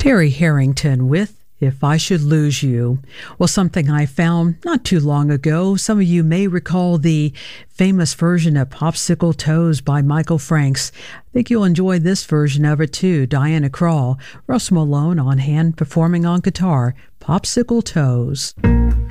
Terry Harrington with If I Should Lose You. Well, something I found not too long ago. Some of you may recall the famous version of Popsicle Toes by Michael Franks. I think you'll enjoy this version of it too. Diana Krall, Russ Malone on hand performing on guitar, Popsicle Toes.